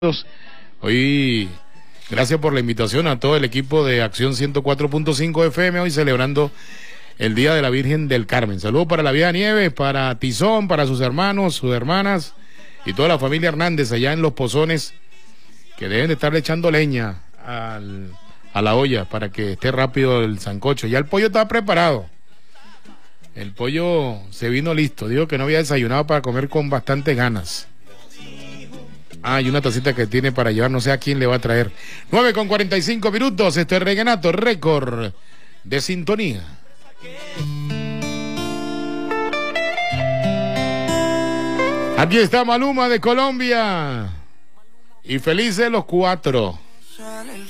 Hoy, gracias por la invitación a todo el equipo de Acción 104.5 FM, hoy celebrando el Día de la Virgen del Carmen. Saludos para la Vieja Nieves, para Tizón, para sus hermanos, sus hermanas y toda la familia Hernández allá en Los Pozones, que deben de estarle echando leña a la olla para que esté rápido el sancocho. Ya el pollo está preparado. El pollo se vino listo. Digo que no había desayunado para comer con bastantes ganas. Y una tacita que tiene para llevar, no sé a quién le va a traer. 9:45 este es Reguenato, récord de sintonía. Aquí está Maluma de Colombia. Y felices los cuatro.